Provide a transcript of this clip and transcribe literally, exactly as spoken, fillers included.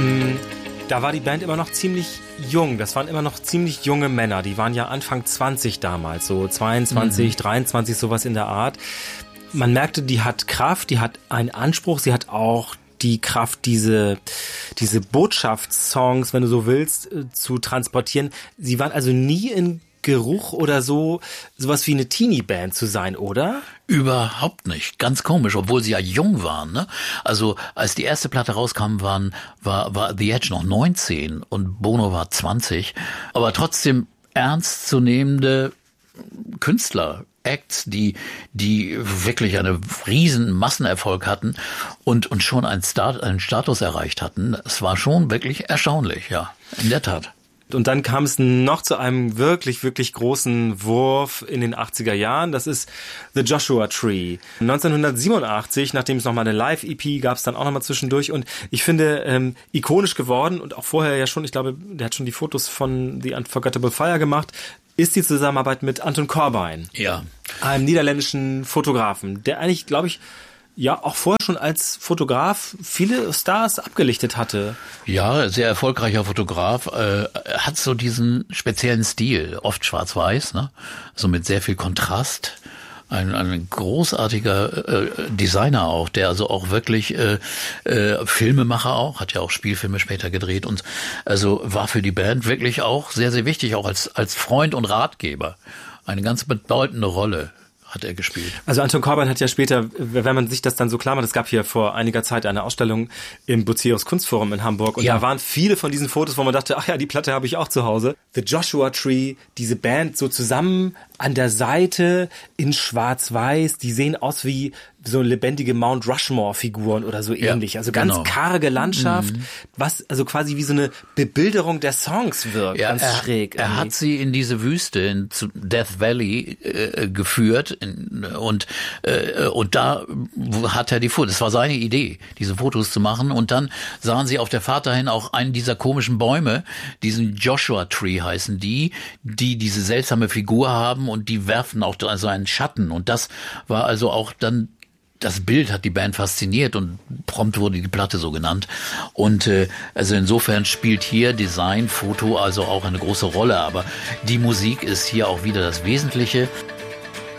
Da war die Band immer noch ziemlich jung. Das waren immer noch ziemlich junge Männer. Die waren ja Anfang zwanzig damals, so zweiundzwanzig, mhm. dreiundzwanzig, sowas in der Art. Man merkte, die hat Kraft, die hat einen Anspruch, sie hat auch die Kraft, diese, diese Botschaftssongs, wenn du so willst, zu transportieren. Sie waren also nie in Geruch oder so, sowas wie eine Teenie-Band zu sein, oder? Überhaupt nicht. Ganz komisch, obwohl sie ja jung waren, ne? Also, als die erste Platte rauskam, waren, war, war The Edge noch neunzehn und Bono war zwanzig. Aber trotzdem ernstzunehmende Künstler. Acts, die, die wirklich einen riesen Massenerfolg hatten und, und schon einen, Start, einen Status erreicht hatten. Es war schon wirklich erstaunlich, ja. In der Tat. Und dann kam es noch zu einem wirklich, wirklich großen Wurf in den achtziger Jahren. Das ist The Joshua Tree. neunzehnhundertsiebenundachtzig, nachdem es nochmal eine Live-E P gab es dann auch nochmal zwischendurch. Und ich finde, ähm, ikonisch geworden und auch vorher ja schon, ich glaube, der hat schon die Fotos von The Unforgettable Fire gemacht, ist die Zusammenarbeit mit Anton Corbijn. Ja. Einem niederländischen Fotografen, der eigentlich, glaube ich, ja auch vorher schon als Fotograf viele Stars abgelichtet hatte. Ja, sehr erfolgreicher Fotograf, äh, hat so diesen speziellen Stil, oft schwarz-weiß, ne? So mit sehr viel Kontrast. Ein, ein großartiger äh, Designer auch, der also auch wirklich äh, äh, Filmemacher auch, hat ja auch Spielfilme später gedreht und also war für die Band wirklich auch sehr, sehr wichtig, auch als als Freund und Ratgeber. Eine ganz bedeutende Rolle hat er gespielt. Also Anton Corbijn hat ja später, wenn man sich das dann so klar macht, es gab hier vor einiger Zeit eine Ausstellung im Bucerius Kunstforum in Hamburg und ja. Da waren viele von diesen Fotos, wo man dachte, ach ja, die Platte habe ich auch zu Hause. The Joshua Tree, diese Band so zusammen an der Seite in schwarz-weiß, die sehen aus wie so lebendige Mount Rushmore-Figuren oder so ähnlich. Ja, also ganz genau. Karge Landschaft, mhm. was also quasi wie so eine Bebilderung der Songs wirkt, ja, ganz er, schräg. Er hat sie in diese Wüste, in zu Death Valley äh, geführt in, und äh, und da hat er die Fotos, das war seine Idee, diese Fotos zu machen und dann sahen sie auf der Fahrt dahin auch einen dieser komischen Bäume, diesen Joshua Tree heißen die, die diese seltsame Figur haben und die werfen auch so einen Schatten und das war also auch dann das Bild hat die Band fasziniert und prompt wurde die Platte so genannt. Und äh, also insofern spielt hier Design, Foto also auch eine große Rolle. Aber die Musik ist hier auch wieder das Wesentliche.